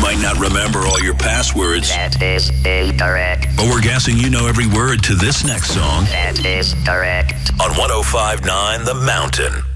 might not remember all your passwords. That is incorrect. But we're guessing you know every word to this next song. That is correct. On 105.9 The Mountain.